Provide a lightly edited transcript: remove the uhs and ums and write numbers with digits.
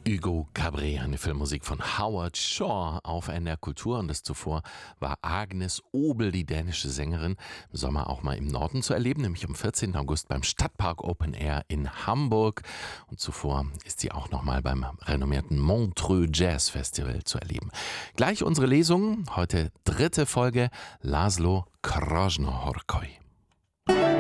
Hugo Cabret, eine Filmmusik von Howard Shore auf NDR Kultur. Und das zuvor war Agnes Obel, die dänische Sängerin, im Sommer auch mal im Norden zu erleben, nämlich am 14. August beim Stadtpark Open Air in Hamburg. Und zuvor ist sie auch noch mal beim renommierten Montreux Jazz Festival zu erleben. Gleich unsere Lesung, heute dritte Folge, Laszlo Krasznahorkai.